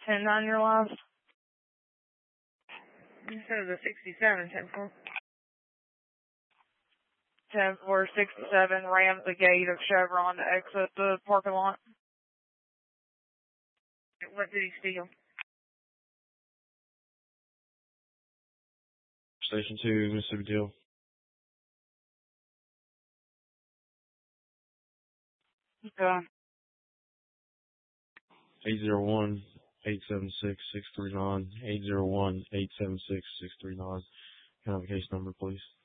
10-9 your last. Instead of the 67, 10-4. 10-4, 67, rammed the gate of Chevron to exit the parking lot. What did he steal? Station 2, Mississippi Deal. Okay. 801-876-639. 801-876-639. Can I have a case number, please?